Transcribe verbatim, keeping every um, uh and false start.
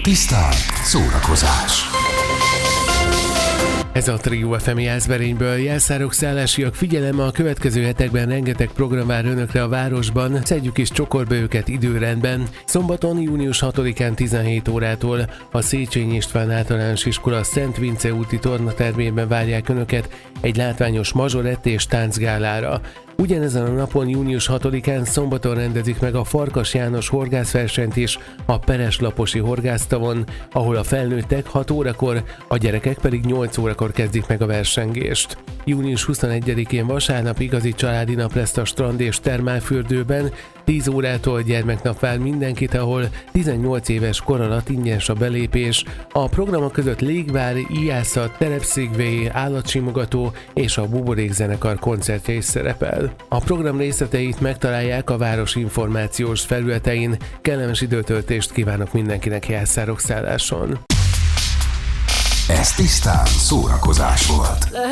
Tisztán szórakozás. Ez a Trio ef em Jászberényből. Jászárok, szállásiak, figyelem, a következő hetekben rengeteg program vár önökre a városban, szedjük is csokorba őket időrendben. Szombaton, június hatodikán tizenhét órától a Széchenyi István Általános Iskola Szent Vince úti tornatermében várják önöket egy látványos mazsorett és táncgálára. Ugyanezen a napon, június hatodikán szombaton rendezik meg a Farkas János horgászversenyt is a Peres-Laposi horgásztavon, ahol a felnőttek hat órakor, a gyerekek pedig nyolc órakor kezdik meg a versengést. június huszonegyedikén vasárnap igazi családi nap lesz a strand és termálfürdőben, tíz órától gyermeknap vár mindenkit, ahol tizennyolc éves kor alatt ingyenes a belépés. A programok között légvár, íjászat, terepszigvé, állatsimogató és a buborékzenekar koncertje is szerepel. A program részleteit megtalálják a város információs felületein. Kellemes időtöltést kívánok mindenkinek Jászárok szálláson. Ez tisztán szórakozás volt.